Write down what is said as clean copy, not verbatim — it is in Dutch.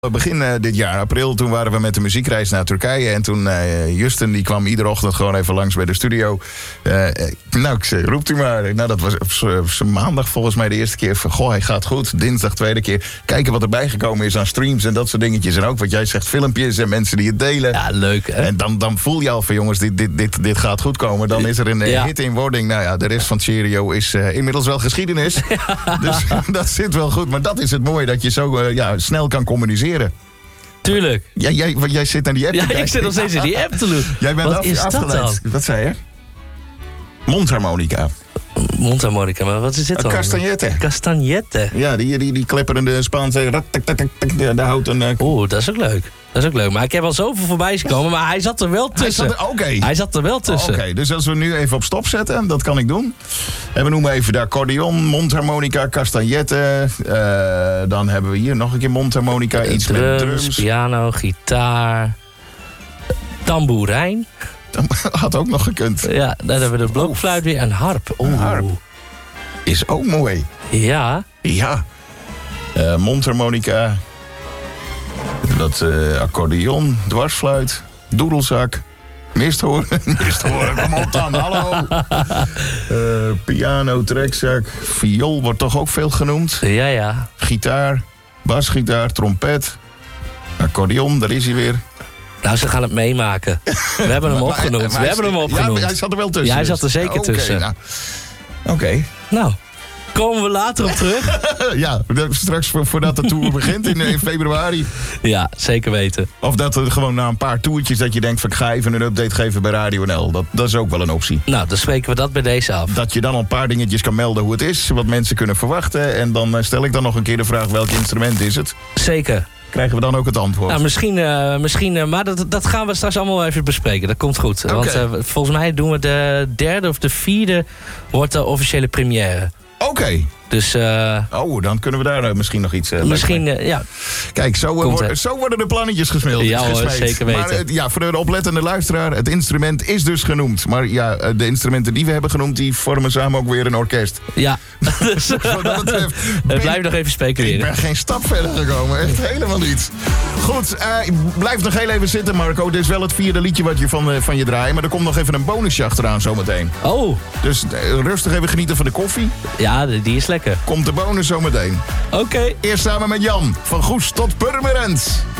Begin dit jaar, april, toen waren we met de muziekreis naar Turkije. En toen Justin, die kwam iedere ochtend gewoon even langs bij de studio. Ik zei, roept u maar. Nou, dat was maandag volgens mij de eerste keer. Van, hij gaat goed. Dinsdag tweede keer. Kijken wat erbij gekomen is aan streams en dat soort dingetjes. En ook wat jij zegt, filmpjes en mensen die het delen. Ja, leuk. Hè? En dan voel je al van, jongens, dit gaat goed komen. Dan is er een hit in wording. Nou ja, de rest van Cheerio is inmiddels wel geschiedenis. Ja. Dus dat zit wel goed. Maar dat is het mooie, dat je zo snel kan communiceren. Tuurlijk. Jij zit naar die app te kijken. Ik zit nog steeds in die app te doen. Jij bent afgeleid. Wat zei je? Mondharmonica. Mondharmonica, maar wat is dit dan? Castagnette. Ja, die klepperende Spaanse... Daar houdt een... Oeh, dat is ook leuk. Dat is ook leuk. Maar ik heb al zoveel voorbij gekomen, maar hij zat er wel tussen. Hij zat er wel tussen. Oké, dus als we nu even op stop zetten, dat kan ik doen. En we noemen even de accordeon, mondharmonica, castagnette. Dan hebben we hier nog een keer mondharmonica. Iets met drums. Piano, gitaar, tamboerijn. Had ook nog gekund. Ja, dan hebben we de blokfluit weer en harp. Een harp. Is ook mooi. Ja. Ja. Mondharmonica. Dat accordeon, dwarsfluit, doedelzak, misthoorn, kom op dan, hallo. Piano, trekzak, viool wordt toch ook veel genoemd. Ja. Gitaar, basgitaar, trompet, accordeon, daar is hij weer. Nou, ze gaan het meemaken. We hebben hem opgenoemd. Ja, hij zat er wel tussen. Ja, hij zat er zeker tussen. Oké. Nou, komen we later op terug? Ja, straks voordat de tour begint in februari. Ja, zeker weten. Of dat er gewoon na een paar toertjes dat je denkt van ik ga even een update geven bij Radio NL. Dat is ook wel een optie. Nou, dan spreken we dat bij deze af. Dat je dan al een paar dingetjes kan melden hoe het is, wat mensen kunnen verwachten. En dan stel ik dan nog een keer de vraag welk instrument is het. Zeker. Krijgen we dan ook het antwoord? Nou, misschien maar dat gaan we straks allemaal even bespreken. Dat komt goed. Okay. Want volgens mij doen we de derde of de vierde wordt de officiële première. Oké. Dus, dan kunnen we daar misschien nog iets ja. Kijk, zo worden de plannetjes gesmeeld. Ja hoor, zeker weten. Maar voor de oplettende luisteraar, het instrument is dus genoemd. Maar ja, de instrumenten die we hebben genoemd, die vormen samen ook weer een orkest. Ja. Dus wat dat betreft... Blijf nog even speculeren. Ik ben geen stap verder gekomen. Echt helemaal niet. Goed, blijf nog heel even zitten, Marco. Dit is wel het vierde liedje wat je van je draait. Maar er komt nog even een bonusje achteraan zometeen. Oh. Dus rustig even genieten van de koffie. Ja, die is lekker. Komt de bonus zometeen. Oké. Eerst samen met Jan. Van Goes tot Purmerend.